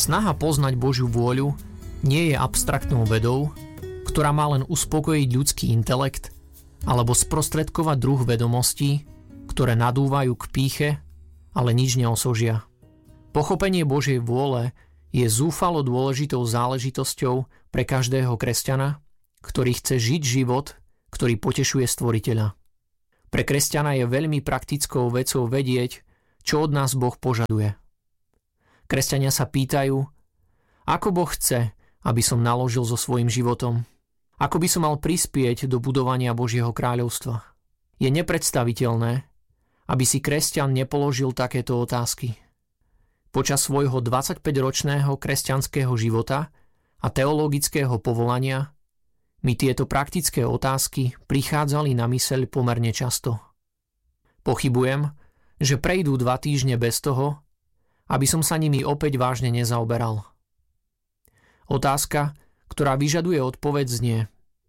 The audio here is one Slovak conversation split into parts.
Snaha poznať Božiu vôľu nie je abstraktnou vedou, ktorá má len uspokojiť ľudský intelekt alebo sprostredkovať druh vedomostí, ktoré nadúvajú k pýche, ale nič neosožia. Pochopenie Božej vôle je zúfalo dôležitou záležitosťou pre každého kresťana, ktorý chce žiť život, ktorý potešuje Stvoriteľa. Pre kresťana je veľmi praktickou vecou vedieť, čo od nás Boh požaduje. Kresťania sa pýtajú, ako Boh chce, aby som naložil so svojím životom, ako by som mal prispieť do budovania Božieho kráľovstva. Je nepredstaviteľné, aby si kresťan nepoložil takéto otázky. Počas svojho 25-ročného kresťanského života a teologického povolania mi tieto praktické otázky prichádzali na myseľ pomerne často. Pochybujem, že prejdú 2 týždne bez toho, aby som sa nimi opäť vážne nezaoberal. Otázka, ktorá vyžaduje odpoveď, znie: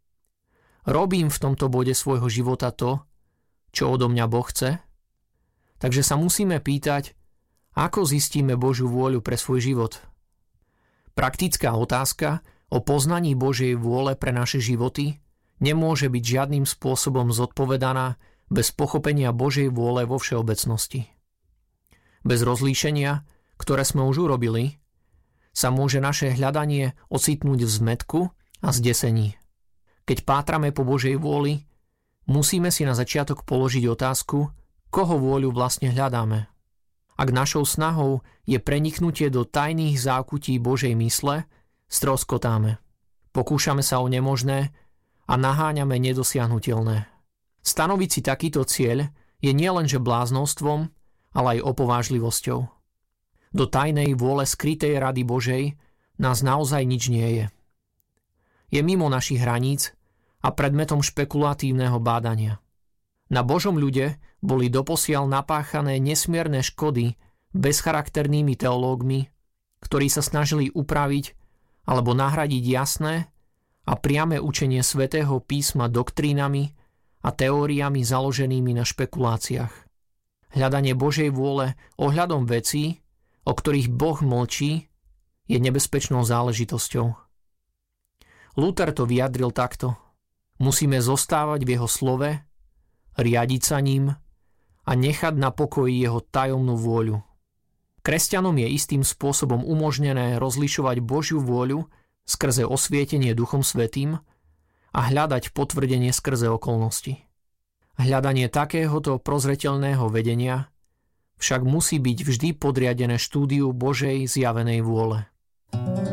robím v tomto bode svojho života to, čo odo mňa Boh chce? Takže sa musíme pýtať, ako zistíme Božiu vôľu pre svoj život. Praktická otázka o poznaní Božej vôle pre naše životy nemôže byť žiadnym spôsobom zodpovedaná bez pochopenia Božej vôle vo všeobecnosti. Bez rozlíšenia, ktoré sme už urobili, sa môže naše hľadanie ocitnúť v zmätku a zdesení. Keď pátrame po Božej vôli, musíme si na začiatok položiť otázku, koho vôľu vlastne hľadáme. Ak našou snahou je preniknutie do tajných zákutí Božej mysle, stroskotáme. Pokúšame sa o nemožné a naháňame nedosiahnuteľné. Stanoviť si takýto cieľ je nielenže bláznostvom, ale aj opovážlivosťou. Do tajnej vôle skrytej rady Božej nás naozaj nič nie je. Je mimo našich hraníc a predmetom špekulatívneho bádania. Na Božom ľude boli doposiaľ napáchané nesmierne škody bezcharakternými teológmi, ktorí sa snažili upraviť alebo nahradiť jasné a priame učenie Svätého písma doktrínami a teóriami založenými na špekuláciách. Hľadanie Božej vôle ohľadom vecí, o ktorých Boh mlčí, je nebezpečnou záležitosťou. Luther to vyjadril takto: musíme zostávať v jeho slove, riadiť sa ním a nechať na pokoji jeho tajomnú vôľu. Kresťanom je istým spôsobom umožnené rozlišovať Božiu vôľu skrze osvietenie Duchom Svätým a hľadať potvrdenie skrze okolnosti. Hľadanie takéhoto prozreteľného vedenia však musí byť vždy podriadené štúdiu Božej zjavenej vôle.